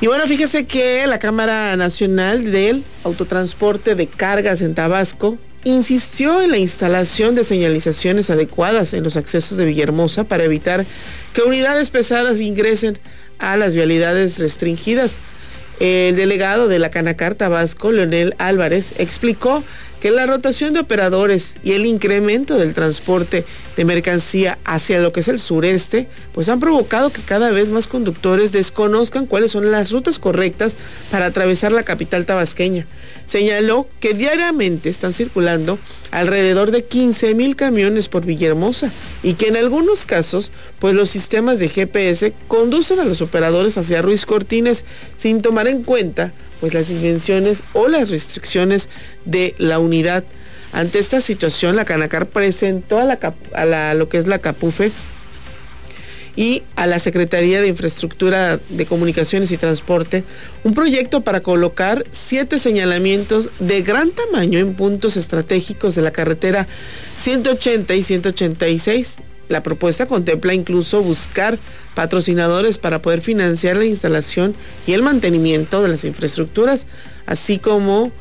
Y bueno, fíjese que la Cámara Nacional del Autotransporte de Cargas en Tabasco insistió en la instalación de señalizaciones adecuadas en los accesos de Villahermosa para evitar que unidades pesadas ingresen a las vialidades restringidas. El delegado de la Canacar Tabasco, Leonel Álvarez, explicó que la rotación de operadores y el incremento del transporte de mercancía hacia lo que es el sureste, pues han provocado que cada vez más conductores desconozcan cuáles son las rutas correctas para atravesar la capital tabasqueña. Señaló que diariamente están circulando alrededor de 15,000 camiones por Villahermosa y que en algunos casos, pues los sistemas de GPS conducen a los operadores hacia Ruiz Cortines sin tomar en cuenta pues las dimensiones o las restricciones de la unidad. Ante esta situación, la Canacar presentó a lo que es la CAPUFE y a la Secretaría de Infraestructura de Comunicaciones y Transporte un proyecto para colocar 7 señalamientos de gran tamaño en puntos estratégicos de la carretera 180 y 186. La propuesta contempla incluso buscar patrocinadores para poder financiar la instalación y el mantenimiento de las infraestructuras, así como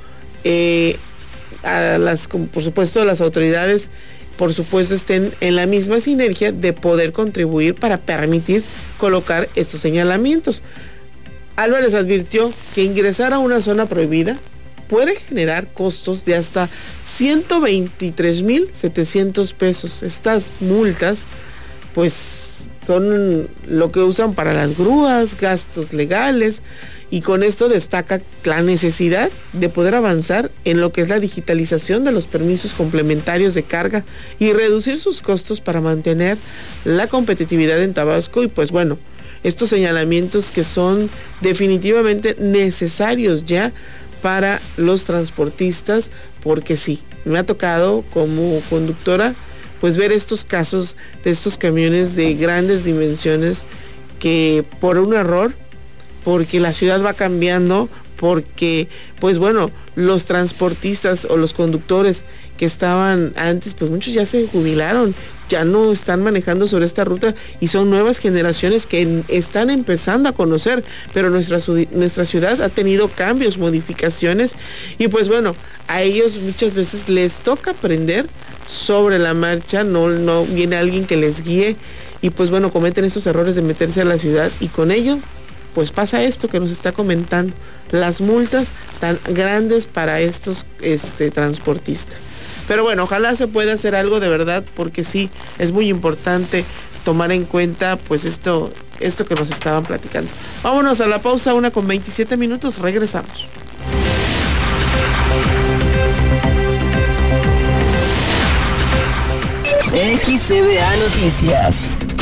por supuesto las autoridades, por supuesto, estén en la misma sinergia de poder contribuir para permitir colocar estos señalamientos. Álvarez advirtió que ingresar a una zona prohibida puede generar costos de hasta 123,700 pesos. Estas multas, pues, son lo que usan para las grúas, gastos legales, y con esto destaca la necesidad de poder avanzar en lo que es la digitalización de los permisos complementarios de carga y reducir sus costos para mantener la competitividad en Tabasco. Y pues bueno, estos señalamientos que son definitivamente necesarios ya para los transportistas, porque sí, me ha tocado como conductora pues ver estos casos de estos camiones de grandes dimensiones que por un error, porque la ciudad va cambiando, porque pues bueno, los transportistas o los conductores que estaban antes, pues muchos ya se jubilaron, ya no están manejando sobre esta ruta y son nuevas generaciones que están empezando a conocer, pero nuestra ciudad ha tenido cambios, modificaciones, y pues bueno, a ellos muchas veces les toca aprender sobre la marcha, no viene alguien que les guíe, y pues bueno, cometen estos errores de meterse a la ciudad, y con ello pues pasa esto que nos está comentando, las multas tan grandes para estos transportistas. Pero bueno, ojalá se pueda hacer algo de verdad, porque sí, es muy importante tomar en cuenta pues esto que nos estaban platicando. Vámonos a la pausa, 1:27, regresamos. XCBA Noticias.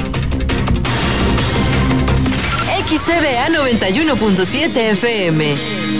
XCBA 91.7 FM.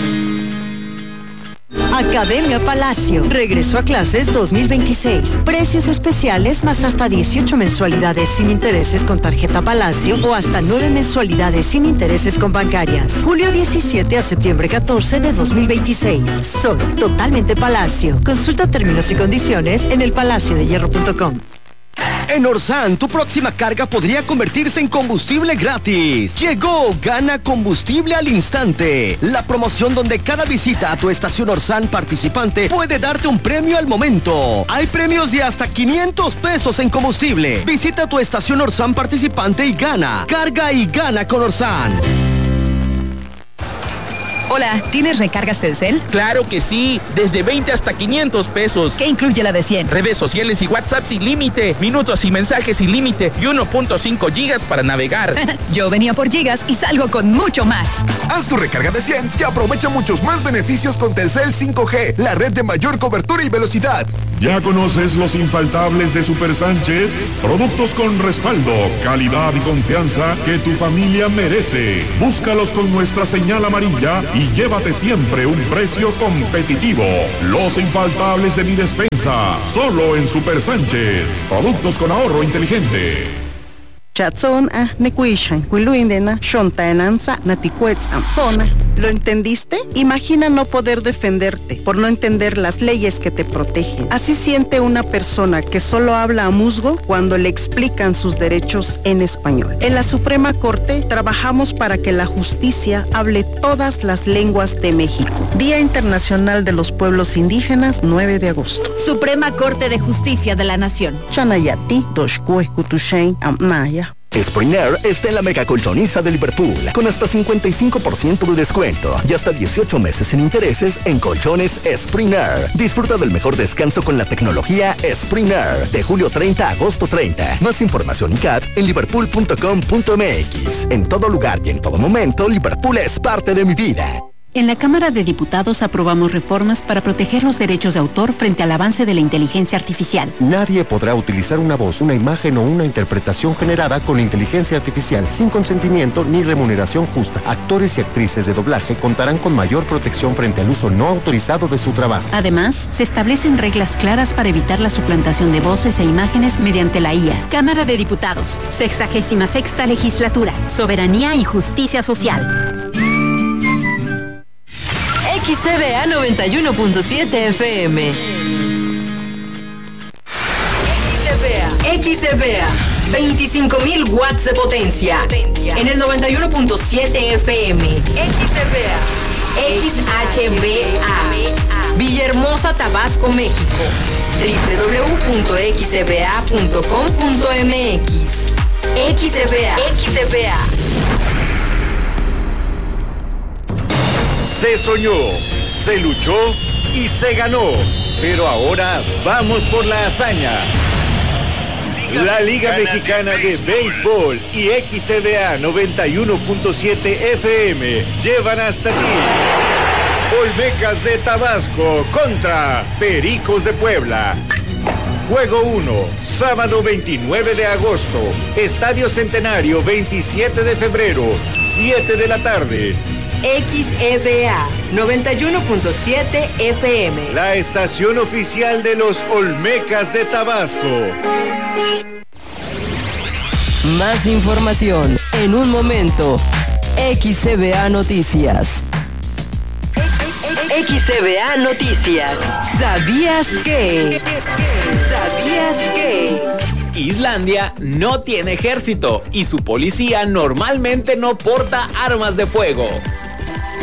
Academia Palacio. Regreso a clases 2026. Precios especiales más hasta 18 mensualidades sin intereses con tarjeta Palacio o hasta 9 mensualidades sin intereses con bancarias. Julio 17 a septiembre 14 de 2026. Solo totalmente Palacio. Consulta términos y condiciones en elpalaciodehierro.com. En Orsan, tu próxima carga podría convertirse en combustible gratis. Llegó Gana Combustible al Instante, la promoción donde cada visita a tu estación Orsan participante puede darte un premio al momento. Hay premios de hasta 500 pesos en combustible. Visita tu estación Orsan participante y gana. Carga y gana con Orsan. Hola, ¿tienes recargas Telcel? Claro que sí, desde 20 hasta 500 pesos. ¿Qué incluye la de 100? Redes sociales y WhatsApp sin límite, minutos y mensajes sin límite y 1.5 gigas para navegar. Yo venía por gigas y salgo con mucho más. Haz tu recarga de 100 y aprovecha muchos más beneficios con Telcel 5G, la red de mayor cobertura y velocidad. ¿Ya conoces los infaltables de Super Sánchez? Productos con respaldo, calidad y confianza que tu familia merece. Búscalos con nuestra señal amarilla y llévate siempre un precio competitivo. Los infaltables de mi despensa, solo en Super Sánchez. Productos con ahorro inteligente. Chatson a nekuishan, kuiluindena, shontaenanza, naticuetz ampona. ¿Lo entendiste? Imagina no poder defenderte por no entender las leyes que te protegen. Así siente una persona que solo habla a musgo cuando le explican sus derechos en español. En la Suprema Corte trabajamos para que la justicia hable todas las lenguas de México. Día Internacional de los Pueblos Indígenas, 9 de agosto. Suprema Corte de Justicia de la Nación. Chanayati, Doshkue, Kutushen, Amnaya. Spring Air está en la mega colchoniza de Liverpool, con hasta 55% de descuento y hasta 18 meses sin intereses en colchones Spring Air. Disfruta del mejor descanso con la tecnología Spring Air, de julio 30 a agosto 30. Más información y CAT en liverpool.com.mx. En todo lugar y en todo momento, Liverpool es parte de mi vida. En la Cámara de Diputados aprobamos reformas para proteger los derechos de autor frente al avance de la inteligencia artificial. Nadie podrá utilizar una voz, una imagen o una interpretación generada con inteligencia artificial sin consentimiento ni remuneración justa. Actores y actrices de doblaje contarán con mayor protección frente al uso no autorizado de su trabajo. Además, se establecen reglas claras para evitar la suplantación de voces e imágenes mediante la IA. Cámara de Diputados, 66ª Legislatura, Soberanía y Justicia Social. XCBA 91.7 FM. XCBA 25.000 watts de potencia. En el 91.7 FM. XCBA. Villahermosa, Tabasco, México. www.xcba.com.mx. XCBA. Se soñó, se luchó y se ganó. Pero ahora vamos por la hazaña. La Liga Mexicana de Béisbol y XCBA 91.7 FM llevan hasta ti Olmecas de Tabasco contra Pericos de Puebla. Juego 1, sábado 29 de agosto, Estadio Centenario 27 de febrero, 7 de la tarde. XEBA 91.7 FM. La estación oficial de los Olmecas de Tabasco. Más información en un momento. XCBA Noticias. XCBA Noticias. ¿Sabías que? Islandia no tiene ejército y su policía normalmente no porta armas de fuego.